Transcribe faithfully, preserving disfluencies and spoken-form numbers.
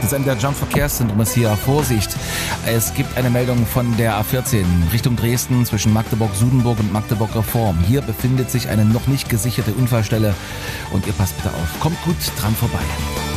Das M D R Jump Verkehrszentrum ist hier. Vorsicht, es gibt eine Meldung von der A vierzehn Richtung Dresden zwischen Magdeburg-Sudenburg und Magdeburg-Reform. Hier befindet sich eine noch nicht gesicherte Unfallstelle und ihr passt bitte auf. Kommt gut dran vorbei.